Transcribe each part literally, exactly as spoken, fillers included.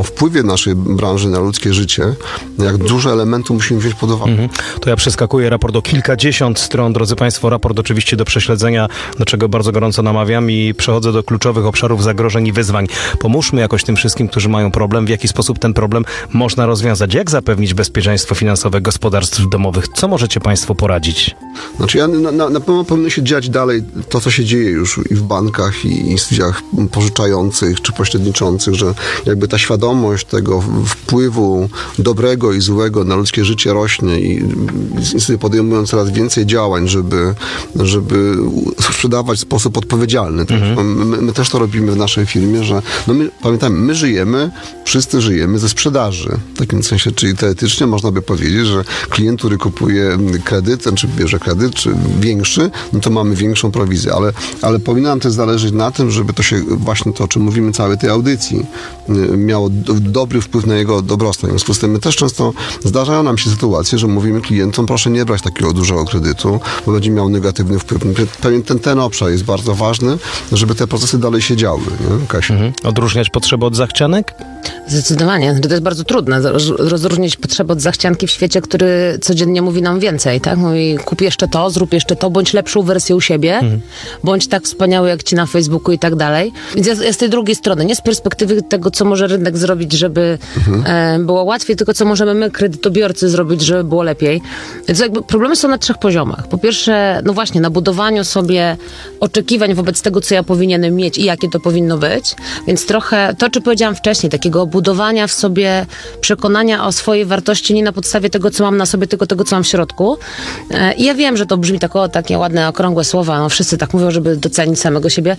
o wpływie naszej branży na ludzkie życie, jak dużo elementów musimy wziąć pod uwagę. Mhm. To ja przeskakuję raport o kilkadziesiąt stron, drodzy Państwo, raport oczywiście do prześledzenia, do czego bardzo gorąco namawiam i przechodzę do kluczowych obszarów zagrożeń i wyzwań. Pomóżmy jakoś tym wszystkim, którzy mają problem, w jaki sposób ten problem można rozwiązać. Jak zapewnić bezpieczeństwo finansowe gospodarstw domowych? Co możecie Państwo poradzić? Znaczy ja na, na, na pewno powinno się dziać dalej to, co się dzieje już i w bankach, i instytucjach pożyczających czy pośredniczących, że jakby ta świadomość tego wpływu dobrego i złego na ludzkie życie rośnie i instytucje podejmują coraz więcej działań, żeby, żeby sprzedawać w sposób odpowiedzialny. Mhm. My, my też to robimy w naszej firmie, że no my, pamiętajmy, my żyjemy, wszyscy żyjemy ze sprzedaży. W takim sensie, czyli teoretycznie można by powiedzieć, że klient, który kupuje kredyt, czy bierze kredyt, czy większy, no to mamy większą prowizję, ale, ale powinno nam też zależeć na tym, żeby to się właśnie to, o czym mówimy całej tej audycji, miało do, dobry wpływ na jego dobrostan. W związku z tym my też często zdarzają nam się sytuacje, że mówimy klientom, proszę nie brać takiego dużego kredytu, bo będzie miał negatywny wpływ. Pewien ten, ten obszar jest bardzo ważny, żeby te procesy dalej się działy. Nie? Kasia? Mhm. Odróżniać potrzeby od zachcianek? Zdecydowanie. To jest bardzo trudne. Rozróżnić potrzeby od zachcianki w świecie, który codziennie mówi nam więcej, tak? Mówi, kup jeszcze to, zrób jeszcze to, bądź lepszą wersję u siebie, mhm. bądź tak wspaniały jak ci na Facebooku i tak dalej. Więc ja, ja z tej drugiej strony, nie z perspektywy tego, co może rynek zrobić, żeby mhm. e, było łatwiej, tylko co możemy my, kredytobiorcy, zrobić, żeby było lepiej. Więc jakby problemy są na trzech poziomach. Po pierwsze, no właśnie, na budowaniu sobie oczekiwań wobec tego, co ja powinienem mieć i jakie to powinno być. Więc trochę to, czy powiedziałam wcześniej, takiego budowania w sobie przekonania o swojej wartości nie na podstawie tego, co mam na sobie, tylko tego, co mam w środku. E, I ja wiem, że to brzmi tak, o, takie ładne, okrągłe słowa, no wszyscy tak mówią, żeby docenić samego siebie,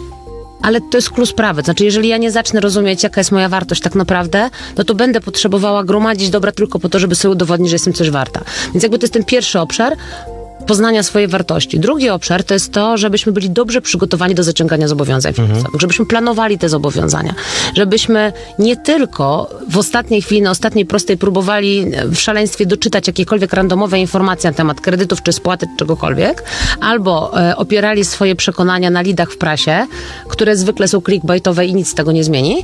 ale to jest klucz sprawy. Znaczy, jeżeli ja nie zacznę rozumieć, jaka jest moja wartość tak naprawdę, no to będę potrzebowała gromadzić dobra tylko po to, żeby sobie udowodnić, że jestem coś warta. Więc jakby to jest ten pierwszy obszar poznania swojej wartości. Drugi obszar to jest to, żebyśmy byli dobrze przygotowani do zaciągania zobowiązań finansowych, mhm. żebyśmy planowali te zobowiązania, żebyśmy nie tylko w ostatniej chwili, na ostatniej prostej próbowali w szaleństwie doczytać jakiekolwiek randomowe informacje na temat kredytów, czy spłaty, czy czegokolwiek, albo e, opierali swoje przekonania na lidach w prasie, które zwykle są clickbaitowe i nic z tego nie zmieni.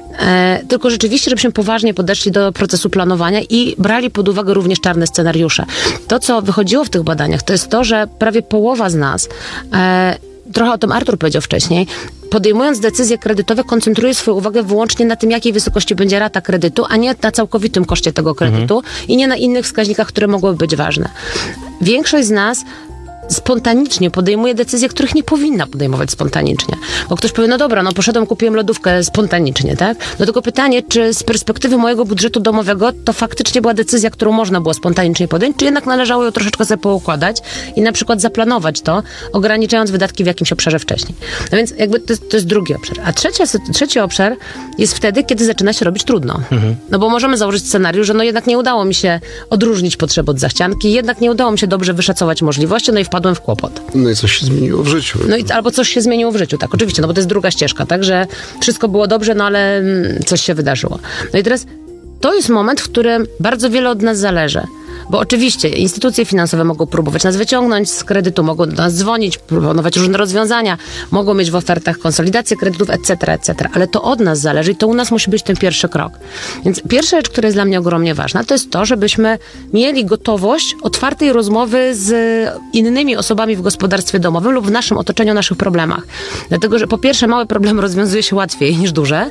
E, tylko rzeczywiście, żebyśmy poważnie podeszli do procesu planowania i brali pod uwagę również czarne scenariusze. To, co wychodziło w tych badaniach, to jest to, że prawie połowa z nas, e, trochę o tym Artur powiedział wcześniej, podejmując decyzje kredytowe, koncentruje swoją uwagę wyłącznie na tym, jakiej wysokości będzie rata kredytu, a nie na całkowitym koszcie tego kredytu mhm. i nie na innych wskaźnikach, które mogłyby być ważne. Większość z nas spontanicznie podejmuje decyzje, których nie powinna podejmować spontanicznie. Bo ktoś powie, no dobra, no poszedłem, kupiłem lodówkę spontanicznie, tak? No tylko pytanie, czy z perspektywy mojego budżetu domowego to faktycznie była decyzja, którą można było spontanicznie podjąć, czy jednak należało ją troszeczkę sobie poukładać i na przykład zaplanować to, ograniczając wydatki w jakimś obszarze wcześniej. No więc jakby to, to jest drugi obszar. A trzecia, trzeci obszar jest wtedy, kiedy zaczyna się robić trudno. Mhm. No bo możemy założyć scenariusz, że no jednak nie udało mi się odróżnić potrzeby od zachcianki, jednak nie udało mi się dobrze wyszacować możliwości, no i wpadłem w kłopot. No i coś się zmieniło w życiu. No i albo coś się zmieniło w życiu, tak, oczywiście, no bo to jest druga ścieżka, tak, że wszystko było dobrze, no ale mm, coś się wydarzyło. No i teraz to jest moment, w którym bardzo wiele od nas zależy. Bo oczywiście instytucje finansowe mogą próbować nas wyciągnąć z kredytu, mogą do nas dzwonić, proponować różne rozwiązania, mogą mieć w ofertach konsolidację kredytów, et cetera, et cetera. Ale to od nas zależy i to u nas musi być ten pierwszy krok. Więc pierwsza rzecz, która jest dla mnie ogromnie ważna, to jest to, żebyśmy mieli gotowość otwartej rozmowy z innymi osobami w gospodarstwie domowym lub w naszym otoczeniu, naszych problemach. Dlatego, że po pierwsze małe problemy rozwiązuje się łatwiej niż duże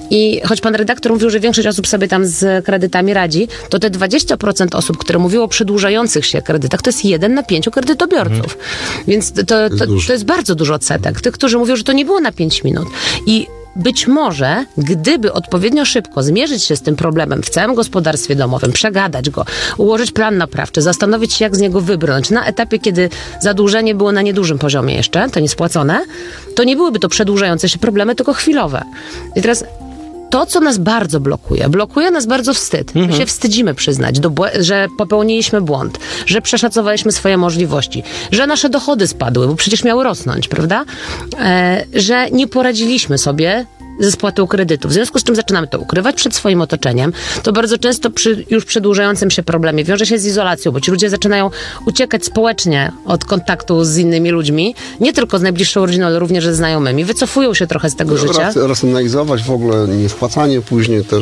i choć pan redaktor mówił, że większość osób sobie tam z kredytami radzi, to te dwadzieścia procent osób, które mówiło o przedłużających się kredytach, to jest jeden na pięciu kredytobiorców. Mhm. Więc to, to, to, to jest bardzo dużo odsetek. Tych, którzy mówią, że to nie było na pięć minut. I być może, gdyby odpowiednio szybko zmierzyć się z tym problemem w całym gospodarstwie domowym, przegadać go, ułożyć plan naprawczy, zastanowić się, jak z niego wybrnąć na etapie, kiedy zadłużenie było na niedużym poziomie jeszcze, to niespłacone, to nie byłyby to przedłużające się problemy, tylko chwilowe. I teraz to, co nas bardzo blokuje, blokuje nas bardzo wstyd. My mhm. się wstydzimy przyznać, do błę- że popełniliśmy błąd, że przeszacowaliśmy swoje możliwości, że nasze dochody spadły, bo przecież miały rosnąć, prawda? E, że nie poradziliśmy sobie ze spłatą kredytu. W związku z czym zaczynamy to ukrywać przed swoim otoczeniem. To bardzo często przy już przedłużającym się problemie wiąże się z izolacją, bo ci ludzie zaczynają uciekać społecznie od kontaktu z innymi ludźmi, nie tylko z najbliższą rodziną, ale również ze znajomymi. Wycofują się trochę z tego życia. Racjonalizować w ogóle niespłacanie później też.